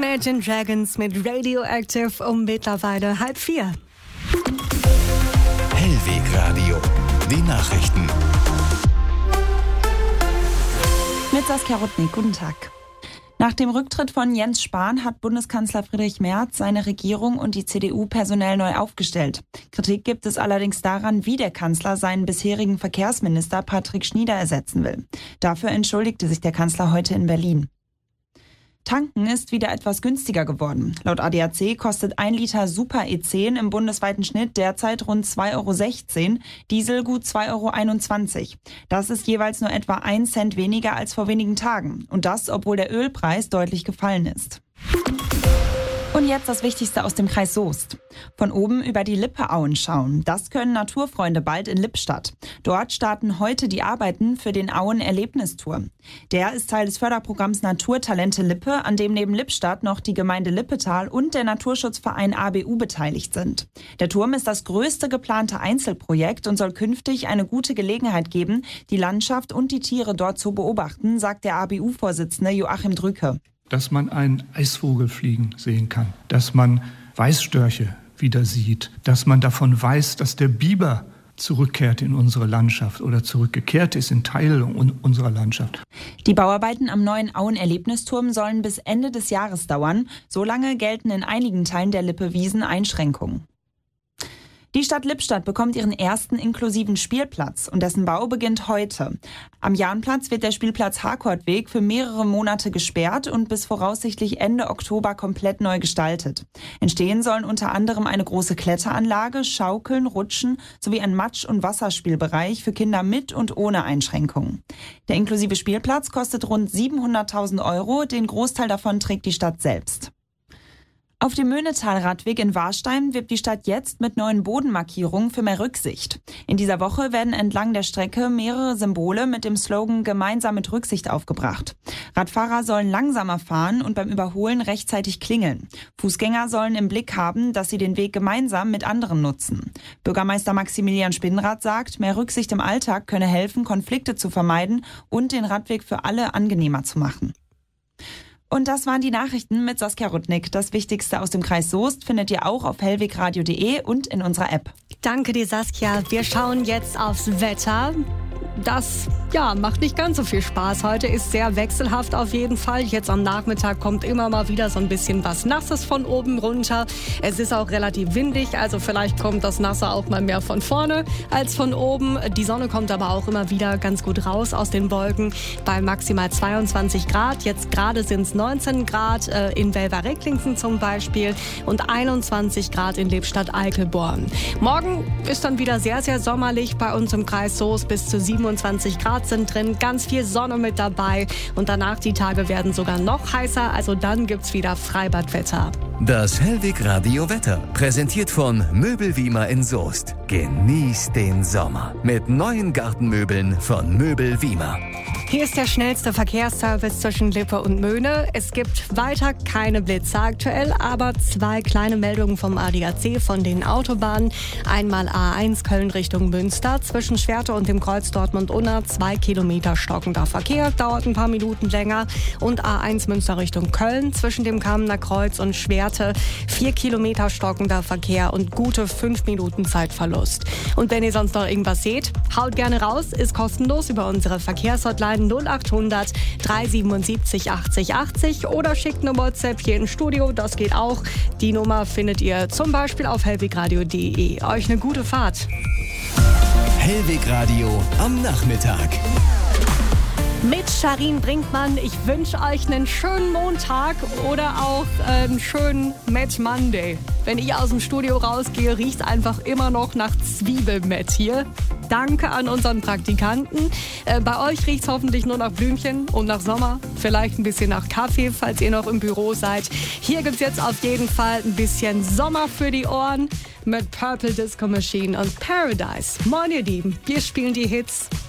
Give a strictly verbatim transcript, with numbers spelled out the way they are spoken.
Imagine Dragons mit Radioactive um mittlerweile halb vier. Hellweg Radio, die Nachrichten. Mit Saskia Rudnick, guten Tag. Nach dem Rücktritt von Jens Spahn hat Bundeskanzler Friedrich Merz seine Regierung und die C D U personell neu aufgestellt. Kritik gibt es allerdings daran, wie der Kanzler seinen bisherigen Verkehrsminister Patrick Schnieder ersetzen will. Dafür entschuldigte sich der Kanzler heute in Berlin. Tanken ist wieder etwas günstiger geworden. Laut A D A C kostet ein Liter Super E zehn im bundesweiten Schnitt derzeit rund zwei Euro sechzehn, Diesel gut zwei Euro einundzwanzig. Das ist jeweils nur etwa ein Cent weniger als vor wenigen Tagen. Und das, obwohl der Ölpreis deutlich gefallen ist. Und jetzt das Wichtigste aus dem Kreis Soest. Von oben über die Lippeauen schauen. Das können Naturfreunde bald in Lippstadt. Dort starten heute die Arbeiten für den Auen-Erlebnistour. Der ist Teil des Förderprogramms Naturtalente Lippe, an dem neben Lippstadt noch die Gemeinde Lippetal und der Naturschutzverein A B U beteiligt sind. Der Turm ist das größte geplante Einzelprojekt und soll künftig eine gute Gelegenheit geben, die Landschaft und die Tiere dort zu beobachten, sagt der A B U-Vorsitzende Joachim Drücke. Dass man einen Eisvogel fliegen sehen kann, dass man Weißstörche wieder sieht, dass man davon weiß, dass der Biber zurückkehrt in unsere Landschaft oder zurückgekehrt ist in Teile unserer Landschaft. Die Bauarbeiten am neuen Auen-Erlebnisturm sollen bis Ende des Jahres dauern. Solange gelten in einigen Teilen der Lippe-Wiesen Einschränkungen. Die Stadt Lippstadt bekommt ihren ersten inklusiven Spielplatz und dessen Bau beginnt heute. Am Jahnplatz wird der Spielplatz Harkortweg für mehrere Monate gesperrt und bis voraussichtlich Ende Oktober komplett neu gestaltet. Entstehen sollen unter anderem eine große Kletteranlage, Schaukeln, Rutschen sowie ein Matsch- und Wasserspielbereich für Kinder mit und ohne Einschränkungen. Der inklusive Spielplatz kostet rund siebenhunderttausend Euro, den Großteil davon trägt die Stadt selbst. Auf dem Möhnetal-Radweg in Warstein wirbt die Stadt jetzt mit neuen Bodenmarkierungen für mehr Rücksicht. In dieser Woche werden entlang der Strecke mehrere Symbole mit dem Slogan „Gemeinsam mit Rücksicht" aufgebracht. Radfahrer sollen langsamer fahren und beim Überholen rechtzeitig klingeln. Fußgänger sollen im Blick haben, dass sie den Weg gemeinsam mit anderen nutzen. Bürgermeister Maximilian Spinnrad sagt, mehr Rücksicht im Alltag könne helfen, Konflikte zu vermeiden und den Radweg für alle angenehmer zu machen. Und das waren die Nachrichten mit Saskia Rudnick. Das Wichtigste aus dem Kreis Soest findet ihr auch auf hellwegradio punkt de und in unserer App. Danke dir, Saskia. Wir schauen jetzt aufs Wetter. Das, ja, macht nicht ganz so viel Spaß. Heute ist sehr wechselhaft auf jeden Fall. Jetzt am Nachmittag kommt immer mal wieder so ein bisschen was Nasses von oben runter. Es ist auch relativ windig, also vielleicht kommt das Nasse auch mal mehr von vorne als von oben. Die Sonne kommt aber auch immer wieder ganz gut raus aus den Wolken bei maximal zweiundzwanzig Grad. Jetzt gerade sind es neunzehn Grad äh, in Welver-Recklinghausen zum Beispiel und einundzwanzig Grad in Lippstadt-Eickelborn. Morgen ist dann wieder sehr, sehr sommerlich bei uns im Kreis Soest. Bis zu siebenundzwanzig Grad sind drin, ganz viel Sonne mit dabei und danach die Tage werden sogar noch heißer, also dann gibt's wieder Freibadwetter. Das Hellweg Radio Wetter, präsentiert von Möbel Wiemer in Soest. Genießt den Sommer mit neuen Gartenmöbeln von Möbel Wiemer. Hier ist der schnellste Verkehrsservice zwischen Lippe und Möhne. Es gibt weiter keine Blitze aktuell, aber zwei kleine Meldungen vom A D A C von den Autobahnen. Einmal A eins Köln Richtung Münster, zwischen Schwerte und dem Kreuz Dortmund-Unna, zwei Kilometer stockender Verkehr, dauert ein paar Minuten länger. Und A eins Münster Richtung Köln, zwischen dem Kamener Kreuz und Schwerte, vier Kilometer stockender Verkehr und gute fünf Minuten Zeitverlust. Und wenn ihr sonst noch irgendwas seht, haut gerne raus, ist kostenlos über unsere Verkehrshotline null acht hundert drei siebenundsiebzig achtzig achtzig oder schickt eine WhatsApp hier ins Studio, das geht auch. Die Nummer findet ihr zum Beispiel auf hellwegradio punkt de. Euch eine gute Fahrt. Hellweg Radio am Nachmittag. Mit Sharin Brinkmann, ich wünsche euch einen schönen Montag oder auch einen schönen Met Monday. Wenn ich aus dem Studio rausgehe, riecht einfach immer noch nach Zwiebelmet hier. Danke an unseren Praktikanten. Äh, bei euch riecht es hoffentlich nur nach Blümchen und nach Sommer. Vielleicht ein bisschen nach Kaffee, falls ihr noch im Büro seid. Hier gibt es jetzt auf jeden Fall ein bisschen Sommer für die Ohren mit Purple Disco Machine und Paradise. Moin ihr Lieben, wir spielen die Hits.